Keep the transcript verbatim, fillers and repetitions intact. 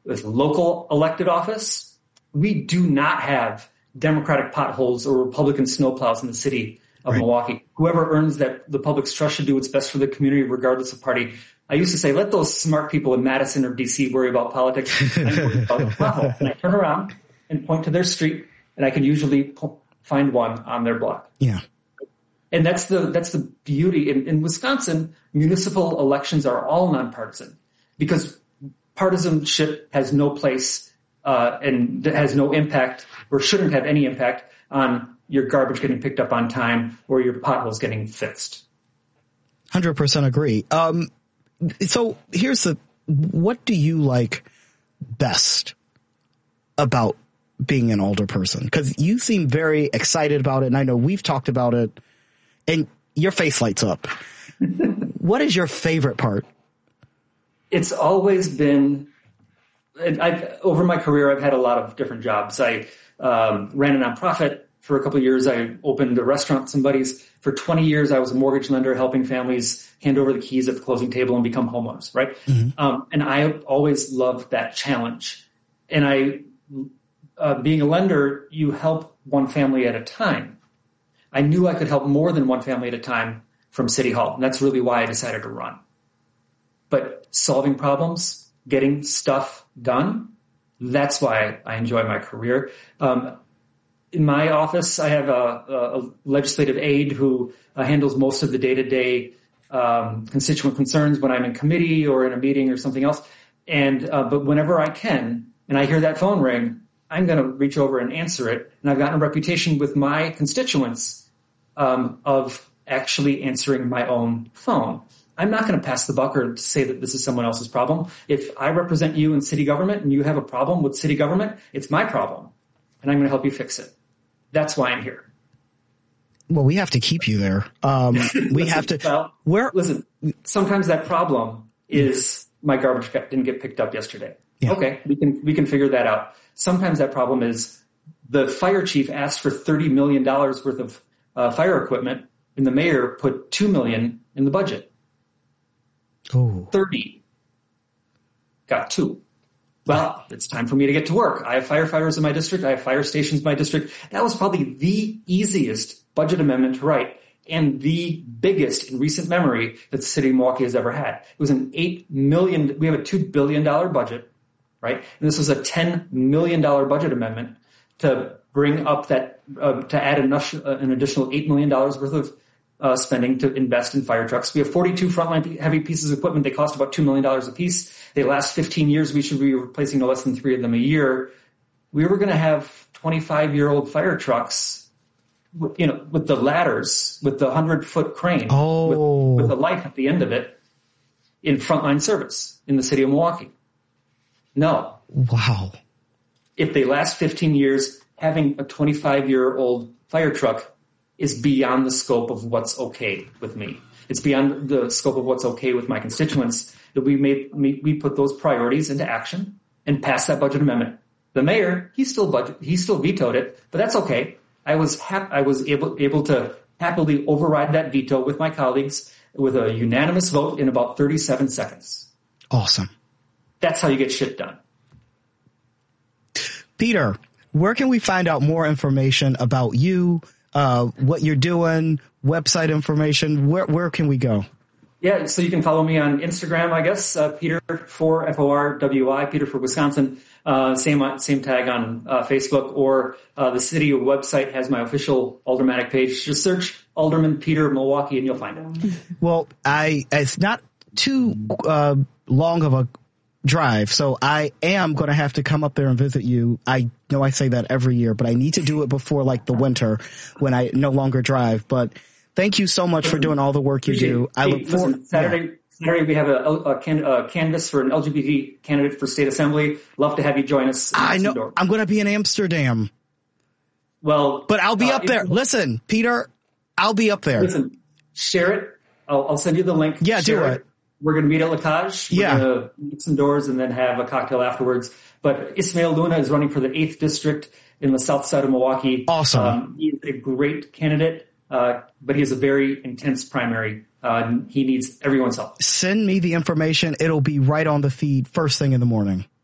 with local elected office, we do not have Democratic potholes or Republican snowplows in the city of right. Milwaukee. Whoever earns that the public's trust should do what's best for the community, regardless of party. I used to say, let those smart people in Madison or D C worry about politics. I worry about the pothole. And I turn around and point to their street, and I can usually po- find one on their block. Yeah. And that's the that's the beauty. In, in Wisconsin, municipal elections are all nonpartisan because partisanship has no place uh, and has no impact or shouldn't have any impact on your garbage getting picked up on time or your potholes getting fixed. one hundred percent agree. Um, so here's the, what do you like best about being an older person? Because you seem very excited about it, and I know we've talked about it, and your face lights up. What is your favorite part? It's always been, and I've, over my career, I've had a lot of different jobs. I um, ran a nonprofit for a couple of years. I opened a restaurant with some buddies. For twenty years, I was a mortgage lender helping families hand over the keys at the closing table and become homeowners, right? Mm-hmm. Um, and I always loved that challenge. And I, uh, being a lender, you help one family at a time. I knew I could help more than one family at a time from City Hall. And that's really why I decided to run. But solving problems, getting stuff done, that's why I enjoy my career. Um, in my office, I have a, a legislative aide who uh, handles most of the day-to-day um, constituent concerns when I'm in committee or in a meeting or something else. And uh, but whenever I can, and I hear that phone ring, I'm going to reach over and answer it. And I've gotten a reputation with my constituents um, of actually answering my own phone. I'm not going to pass the buck or say that this is someone else's problem. If I represent you in city government and you have a problem with city government, it's my problem, and I'm going to help you fix it. That's why I'm here. Well, we have to keep you there. Um, we listen, have to. Well, where? Listen, sometimes that problem is my garbage didn't get picked up yesterday. Yeah. Okay, we can we can figure that out. Sometimes that problem is the fire chief asked for thirty million dollars worth of uh, fire equipment, and the mayor put two million dollars in the budget. Oh. thirty. Got two. Well, it's time for me to get to work. I have firefighters in my district. I have fire stations in my district. That was probably the easiest budget amendment to write and the biggest in recent memory that the city of Milwaukee has ever had. It was an eight million dollars, we have a two billion dollars budget, right? And this was a ten million dollars budget amendment to bring up that, uh, to add an, an additional eight million dollars worth of Uh, spending to invest in fire trucks. We have forty-two frontline heavy pieces of equipment. They cost about two million dollars a piece. They last fifteen years. We should be replacing no less than three of them a year. We were going to have twenty-five-year-old fire trucks, you know, with the ladders, with the hundred-foot crane, oh. with, with the light at the end of it, in frontline service in the city of Milwaukee. No. Wow. If they last fifteen years, having a twenty-five-year-old fire truck is beyond the scope of what's okay with me. It's beyond the scope of what's okay with my constituents that we made, we put those priorities into action and passed that budget amendment. The mayor, he still budget, he still vetoed it, but that's okay. I was hap- I was able, able to happily override that veto with my colleagues with a unanimous vote in about thirty-seven seconds. Awesome. That's how you get shit done. Peter, where can we find out more information about you? Uh, what you're doing, website information, where where can we go? Yeah, so you can follow me on Instagram, I guess, uh, Peter for F O R W I, Peter for Wisconsin. Uh, same same tag on uh, Facebook, or uh, the city website has my official Aldermanic page. Just search Alderman Peter Milwaukee and you'll find it. Well, I it's not too uh, long of a drive, so I am going to have to come up there and visit you. I know I say that every year, but I need to do it before like the winter when I no longer drive. But thank you so much for doing all the work you do. I look forward. Saturday, yeah. Saturday we have a, a, can, a canvas for an L G B T candidate for state assembly. Love to have you join us. I know door. I'm going to be in Amsterdam. Well, but I'll be uh, up there. Listen, Peter, I'll be up there. Listen, share it. I'll, I'll send you the link. Yeah, share do it. it. We're going to meet at Lacage. We're yeah. going to meet some doors and then have a cocktail afterwards. But Ismail Luna is running for the eighth district in the south side of Milwaukee. Awesome. Um, he's a great candidate, uh, but he has a very intense primary. Uh, he needs everyone's help. Send me the information. It'll be right on the feed first thing in the morning.